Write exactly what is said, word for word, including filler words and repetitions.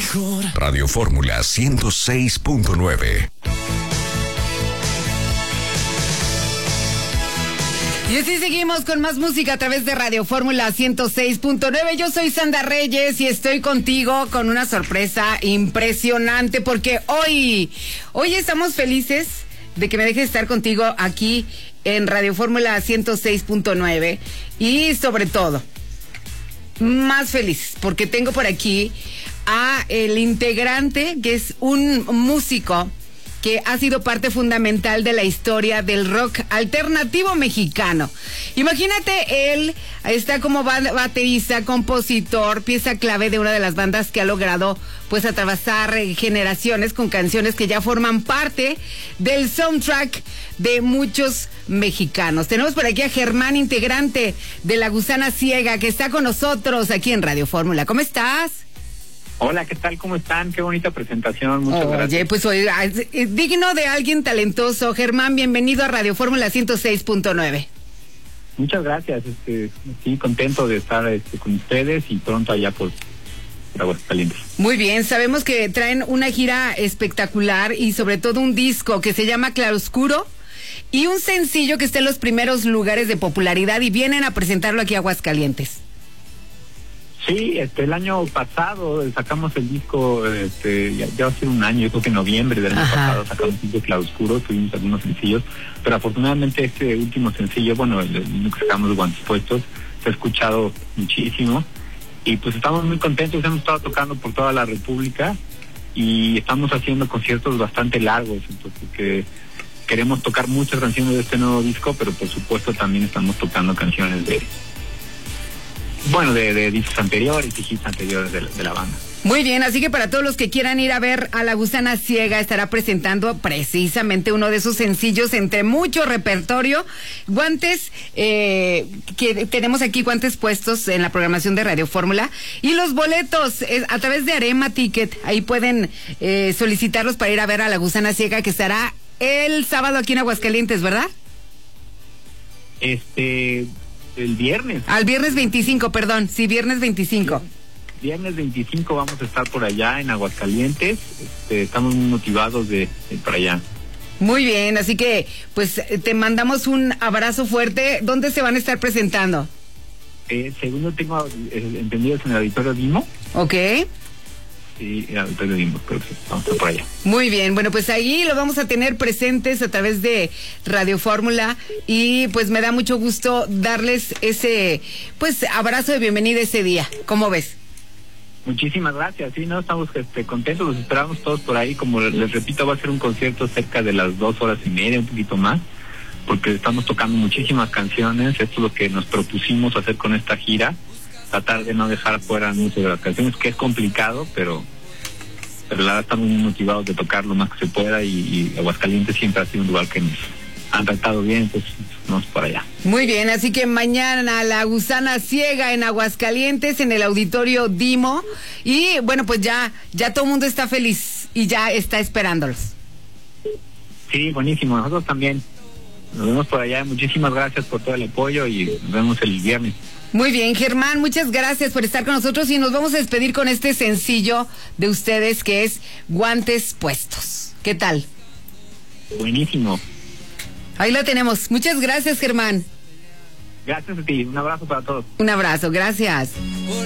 mejor. Radio Fórmula ciento seis punto nueve. Y así seguimos con más música a través de Radio Fórmula ciento seis punto nueve. Yo soy Sandra Reyes y estoy contigo con una sorpresa impresionante porque hoy, hoy estamos felices de que me dejes estar contigo aquí en Radio Fórmula ciento seis punto nueve y sobre todo, más feliz porque tengo por aquí a el integrante que es un músico que ha sido parte fundamental de la historia del rock alternativo mexicano. Imagínate, él está como baterista, compositor, pieza clave de una de las bandas que ha logrado pues atravesar generaciones con canciones que ya forman parte del soundtrack de muchos mexicanos. Tenemos por aquí a Germán, integrante de La Gusana Ciega, que está con nosotros aquí en Radio Fórmula. ¿Cómo estás? Hola, ¿qué tal? ¿Cómo están? Qué bonita presentación, muchas Oye, gracias. Oye, pues hoy, es digno de alguien talentoso. Germán, bienvenido a Radio Fórmula ciento seis punto nueve. Muchas gracias, este, sí, contento de estar este, con ustedes y pronto allá por, por Aguascalientes. Muy bien, sabemos que traen una gira espectacular y sobre todo un disco que se llama Claroscuro y un sencillo que está en los primeros lugares de popularidad y vienen a presentarlo aquí a Aguascalientes. Sí, este, el año pasado sacamos el disco, este, ya, ya va a ser un año, yo creo que en noviembre del año Ajá. pasado sacamos el disco Claroscuro, tuvimos algunos sencillos, pero afortunadamente este último sencillo, bueno, el, el que sacamos, Guantes Puestos, se ha escuchado muchísimo y pues estamos muy contentos, hemos estado tocando por toda la República y estamos haciendo conciertos bastante largos, entonces que queremos tocar muchas canciones de este nuevo disco, pero por supuesto también estamos tocando canciones de Bueno, de, de discos anteriores y hits anteriores de la, de la banda. Muy bien, así que para todos los que quieran ir a ver a La Gusana Ciega, estará presentando precisamente uno de esos sencillos entre mucho repertorio. Guantes, eh, que tenemos aquí guantes puestos en la programación de Radio Fórmula. Y los boletos, eh, a través de Arema Ticket, ahí pueden eh, solicitarlos para ir a ver a La Gusana Ciega, que estará el sábado aquí en Aguascalientes, ¿verdad? Este... El viernes. Al viernes veinticinco, perdón. Sí, viernes veinticinco. Viernes veinticinco vamos a estar por allá en Aguascalientes. Este, estamos muy motivados de ir para allá. Muy bien, así que pues te mandamos un abrazo fuerte. ¿Dónde se van a estar presentando? Eh, según yo tengo eh, entendido, es en el Auditorio Dimo. Ok. Sí, el Auditorio Dimo, pero sí, vamos a estar por allá. Muy bien, bueno, pues ahí lo vamos a tener presentes a través de Radio Fórmula y pues me da mucho gusto darles ese pues abrazo de bienvenida ese día. ¿Cómo ves? Muchísimas gracias, sí, no, estamos este, contentos, los esperamos todos por ahí, como les repito, va a ser un concierto cerca de las dos horas y media, un poquito más, porque estamos tocando muchísimas canciones, esto es lo que nos propusimos hacer con esta gira, tratar de no dejar fuera muchas de las canciones, que es complicado, pero pero la verdad estamos muy motivados de tocar lo más que se pueda y, y Aguascalientes siempre ha sido un lugar que nos han tratado bien, pues vamos por allá. Muy bien, así que mañana La Gusana Ciega en Aguascalientes, en el Auditorio Dimo, y bueno, pues ya, ya todo el mundo está feliz y ya está esperándolos. Sí, buenísimo, nosotros también. Nos vemos por allá, muchísimas gracias por todo el apoyo y nos vemos el viernes. Muy bien, Germán, muchas gracias por estar con nosotros y nos vamos a despedir con este sencillo de ustedes que es Guantes Puestos. ¿Qué tal? Buenísimo. Ahí lo tenemos. Muchas gracias, Germán. Gracias a ti, un abrazo para todos. Un abrazo, gracias.